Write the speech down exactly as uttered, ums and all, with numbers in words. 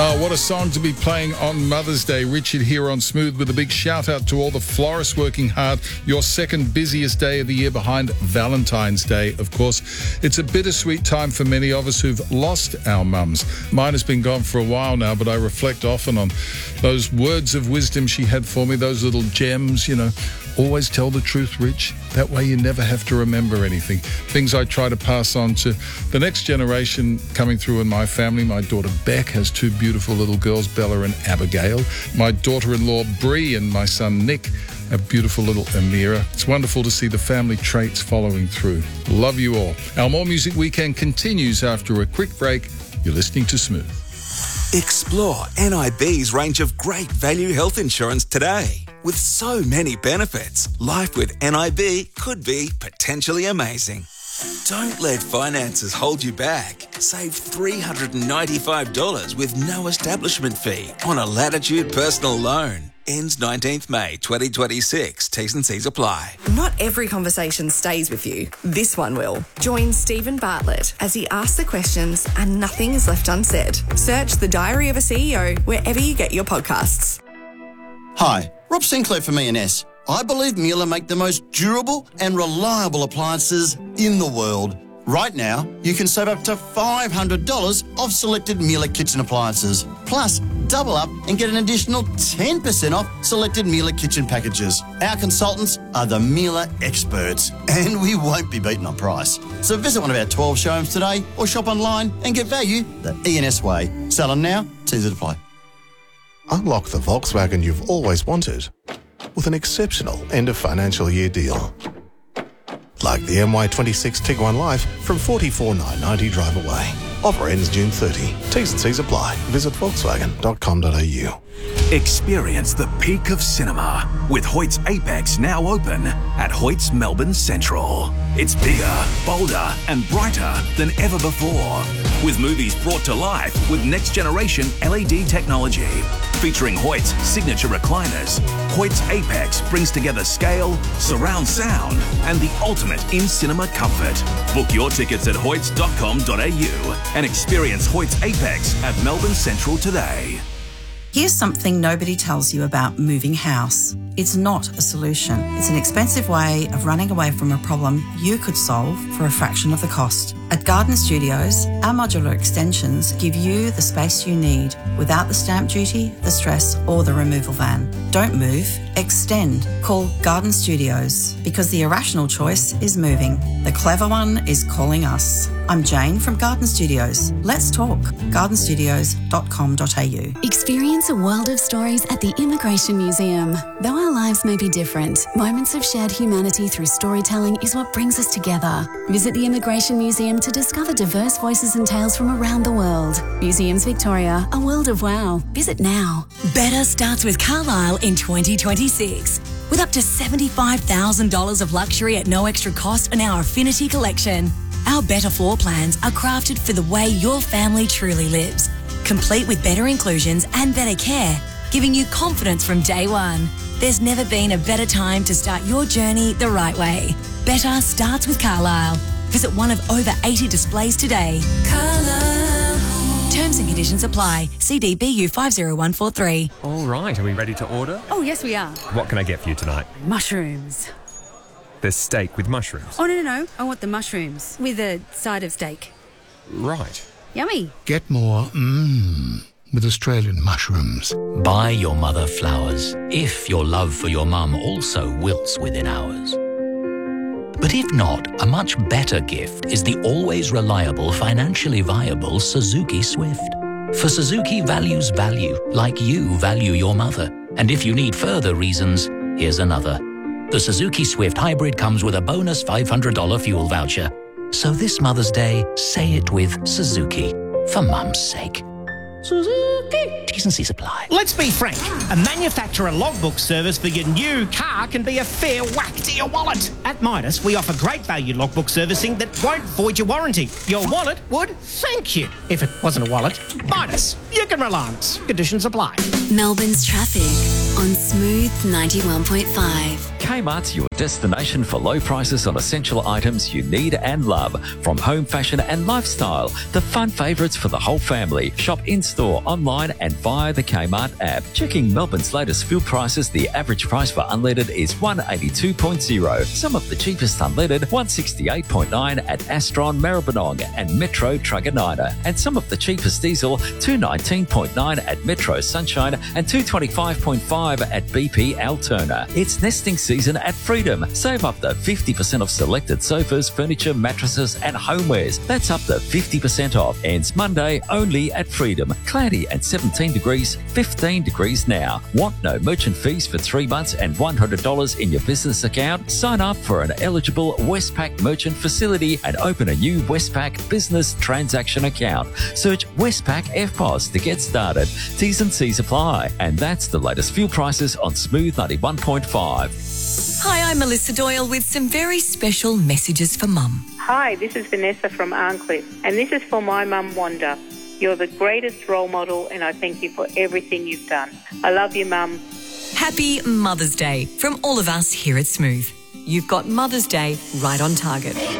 Oh, what a song to be playing on Mother's Day. Richard here on Smooth with a big shout out to all the florists working hard. Your second busiest day of the year behind Valentine's Day, of course. It's a bittersweet time for many of us who've lost our mums. Mine has been gone for a while now, but I reflect often on those words of wisdom she had for me, those little gems, you know. Always tell the truth, Rich. That way you never have to remember anything. Things I try to pass on to the next generation coming through in my family. My daughter Beck has two beautiful little girls, Bella and Abigail. My daughter-in-law Bree and my son Nick have beautiful little Amira. It's wonderful to see the family traits following through. Love you all. Our More Music Weekend continues after a quick break. You're listening to Smooth. Explore N I B's range of great value health insurance today. With so many benefits, life with N I B could be potentially amazing. Don't let finances hold you back. Save three hundred ninety-five dollars with no establishment fee on a Latitude personal loan. Ends nineteenth May twenty twenty-six. T's and C's apply. Not every conversation stays with you. This one will. Join Stephen Bartlett as he asks the questions and nothing is left unsaid. Search The Diary of a C E O wherever you get your podcasts. Hi, Rob Sinclair from E and S. I believe Miele make the most durable and reliable appliances in the world. Right now, you can save up to five hundred dollars off selected Miele kitchen appliances. Plus, double up and get an additional ten percent off selected Miele kitchen packages. Our consultants are the Miele experts, and we won't be beaten on price. So visit one of our twelve showrooms today or shop online and get value the E and S way. Selling now, T's and apply. Unlock the Volkswagen you've always wanted with an exceptional end of financial year deal. Like the M Y twenty-six Tiguan Life from forty-four thousand nine hundred ninety drive away. Offer ends June thirtieth. T's and C's apply. Visit volkswagen dot com dot a u. Experience the peak of cinema with Hoyt's Apex now open at Hoyt's Melbourne Central. It's bigger, bolder and brighter than ever before, with movies brought to life with next generation L E D technology. Featuring Hoyt's signature recliners, Hoyt's Apex brings together scale, surround sound and the ultimate in-cinema comfort. Book your tickets at hoyts dot com dot a u and experience Hoyt's Apex at Melbourne Central today. Here's something nobody tells you about moving house. It's not a solution. It's an expensive way of running away from a problem you could solve for a fraction of the cost. At Garden Studios, our modular extensions give you the space you need without the stamp duty, the stress or the removal van. Don't move, extend. Call Garden Studios because the irrational choice is moving. The clever one is calling us. I'm Jane from Garden Studios. Let's talk. garden studios dot com dot a u. Experience a world of stories at the Immigration Museum. Though our lives may be different, moments of shared humanity through storytelling is what brings us together. Visit the Immigration Museum to discover diverse voices and tales from around the world. Museums Victoria, a world of wow. Visit now. Better starts with Carlisle in twenty twenty-six. With up to seventy-five thousand dollars of luxury at no extra cost on our Affinity Collection. Our better floor plans are crafted for the way your family truly lives, complete with better inclusions and better care, giving you confidence from day one. There's never been a better time to start your journey the right way. Better starts with Carlisle. Visit one of over eighty displays today. Carlisle. Terms and conditions apply. C D B U five zero one four three. All right, are we ready to order? Oh, yes, we are. What can I get for you tonight? Mushrooms. There's steak with mushrooms. Oh, no, no, no. I want the mushrooms with a side of steak. Right. Yummy. Get more mmm with Australian mushrooms. Buy your mother flowers if your love for your mum also wilts within hours. But if not, a much better gift is the always reliable, financially viable Suzuki Swift. For Suzuki values value like you value your mother. And if you need further reasons, here's another. The Suzuki Swift Hybrid comes with a bonus five hundred dollars fuel voucher. So this Mother's Day, say it with Suzuki, for Mum's sake. Suzuki. T's and C's apply. Let's be frank. A manufacturer logbook service for your new car can be a fair whack to your wallet. At Midas, we offer great value logbook servicing that won't void your warranty. Your wallet would thank you. If it wasn't a wallet, Midas. You can rely on us. Conditions apply. Melbourne's traffic on Smooth ninety-one point five. Kmart's your destination for low prices on essential items you need and love. From home fashion and lifestyle, the fun favourites for the whole family. Shop in-store, online and via the Kmart app. Checking Melbourne's latest fuel prices, the average price for unleaded is one eighty-two point oh. Some of the cheapest unleaded, one sixty-eight point nine at Astron Maribyrnong and Metro Truganina. And some of the cheapest diesel, two nineteen point nine at Metro Sunshine and two twenty-five point five at B P Altoona. It's nesting season at Freedom. Save up to fifty percent off selected sofas, furniture, mattresses and homewares. That's up to fifty percent off. Ends Monday only at Freedom. Cloudy and seventeen degrees, fifteen degrees now. Want no merchant fees for three months and one hundred dollars in your business account? Sign up for an eligible Westpac merchant facility and open a new Westpac business transaction account. Search Westpac F P O S to get started. T's and C's apply. And that's the latest fuel prices on Smooth ninety-one point five. Hi, I'm Melissa Doyle with some very special messages for Mum. Hi, this is Vanessa from Arncliffe, and this is for my mum, Wanda. You're the greatest role model, and I thank you for everything you've done. I love you, Mum. Happy Mother's Day from all of us here at Smooth. You've got Mother's Day right on target.